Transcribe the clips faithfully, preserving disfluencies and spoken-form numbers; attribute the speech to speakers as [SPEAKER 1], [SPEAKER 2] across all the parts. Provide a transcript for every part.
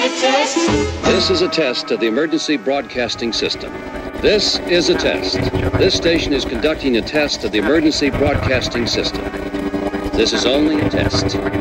[SPEAKER 1] test.
[SPEAKER 2] This is a test of the emergency broadcasting system. This is a test. This station is conducting a test of the emergency broadcasting system. This is only a test.
[SPEAKER 3] No,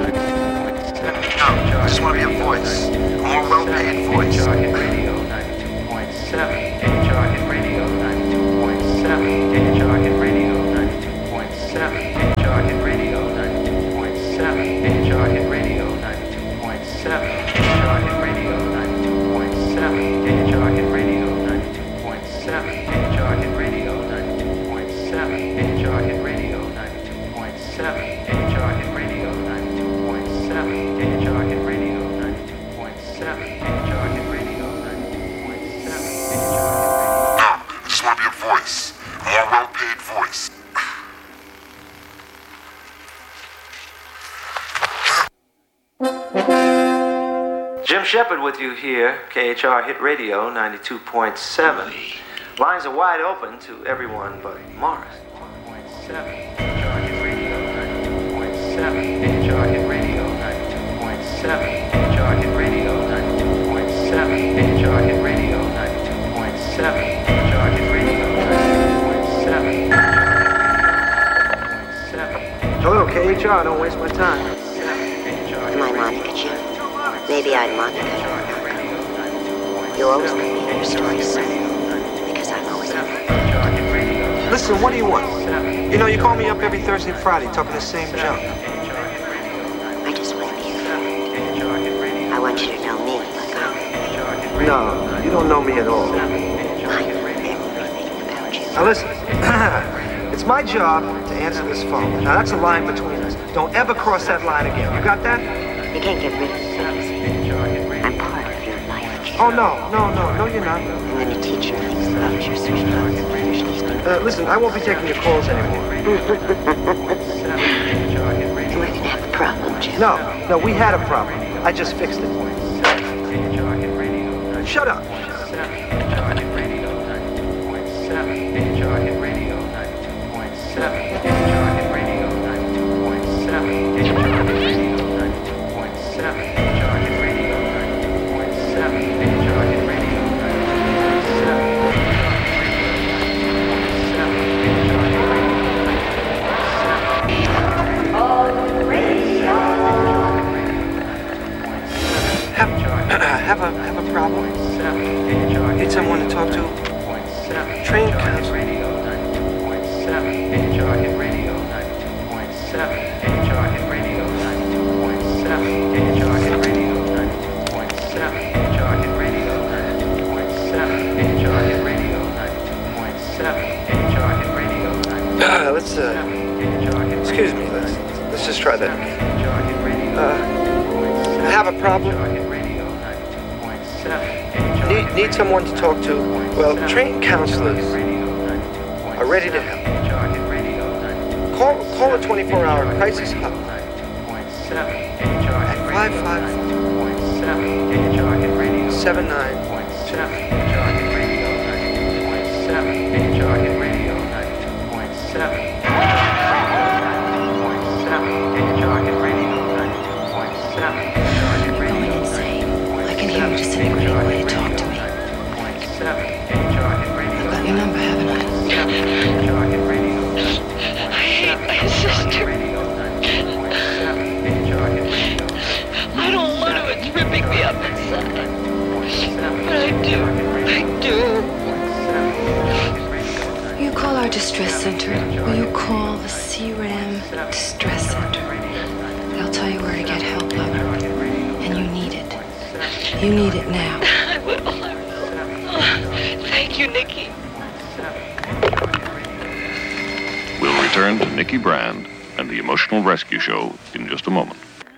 [SPEAKER 3] I just want to be a voice. A more well-paid voice.
[SPEAKER 4] K H R Hit Radio ninety-two point seven. K H R Hit Radio ninety-two point seven. K H R Hit Radio ninety-two point seven. K H R Hit Radio ninety-two point seven. K H R Hit Radio ninety-two point seven. K H R Hit Radio ninety-two point seven. K H R Hit Radio ninety-two point seven. K H R Hit Radio ninety-two point seven. K H R Hit Radio ninety-two point seven. K H R Hit Radio ninety-two point seven. K H R Hit Radio ninety-two point seven. K H R Hit Radio ninety-two point seven.
[SPEAKER 3] No, I just want to be a voice. A more well-paid voice.
[SPEAKER 4] Jim Shepard with you here, K H R Hit Radio ninety-two point seven. Lines are wide open to everyone but Morris. K H R Hit Radio ninety-two point seven. K H R Hit Radio ninety-two point seven. K H R Hit Radio ninety-two point seven. K H R Hit Radio ninety-two point seven. K H R Hit Radio ninety-two point seven.
[SPEAKER 5] Hello, K H R, don't waste my time.
[SPEAKER 6] Am I Monica, Jim? Maybe I'm Monica. You always put me in your stories, son, because I'm always in it.
[SPEAKER 5] Listen, what do you want? You know, you call me up every Thursday and Friday talking the same junk.
[SPEAKER 6] I just want to be your friend. I want you to know me like I know.
[SPEAKER 5] No, you don't know me at all.
[SPEAKER 6] I know everything about you.
[SPEAKER 5] Now listen, it's my job to answer this phone. Now that's a line between us. Don't ever cross that line again. You got that?
[SPEAKER 6] You can't get rid of me. I'm part of your life, Jim.
[SPEAKER 5] Oh, no, no, no, no, you're not.
[SPEAKER 6] I'm going to teach you things about your sweetheart.
[SPEAKER 5] Uh, listen, I won't be taking your calls anymore.
[SPEAKER 6] We're going to have a problem, Jim.
[SPEAKER 5] No, no, we had a problem. I just fixed it. Shut up. Have a have a problem? Need someone to talk to? Train counsel. Uh, let's uh, excuse me. Let's let's just try that again. Uh, I have a problem. Need, need someone to talk to. Well, trained counselors are ready to help. Call call a twenty-four hour crisis hotline at five five four, seven nine two.
[SPEAKER 7] I can hear you disintegrating while you talk to me. I've got your number, haven't I?
[SPEAKER 8] I hate my sister. I don't want to, it's ripping me up inside. But I do, I do.
[SPEAKER 7] You call our distress center, or you call the C RAM Distress Center. They'll tell you where to get help, lover. And you need it. You need it now.
[SPEAKER 8] I will, I will. Oh, thank you, Nikki.
[SPEAKER 9] We'll return to Nikki Brand and the Emotional Rescue Show in just a moment.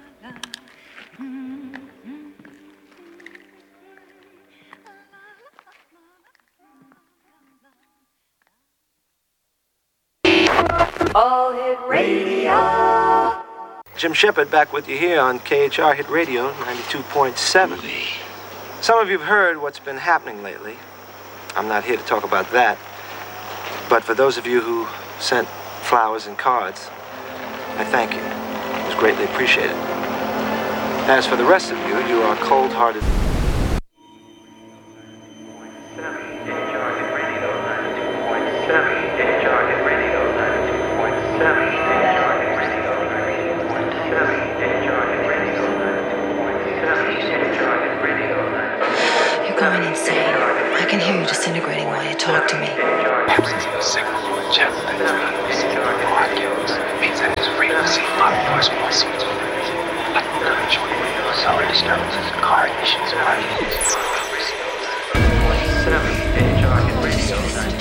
[SPEAKER 1] All Hit Radio.
[SPEAKER 5] Jim Shepard back with you here on K H R Hit Radio ninety-two point seven. Some of you have heard what's been happening lately. I'm not here to talk about that. But for those of you who sent flowers and cards, I thank you. It was greatly appreciated. As for the rest of you, you are cold-hearted.
[SPEAKER 7] You're going insane. I can hear you disintegrating while you talk to me.
[SPEAKER 10] Absence of a signal from a channel that is molecules means that its frequency modifies pulses. Like solar disturbances, car ignitions,
[SPEAKER 7] This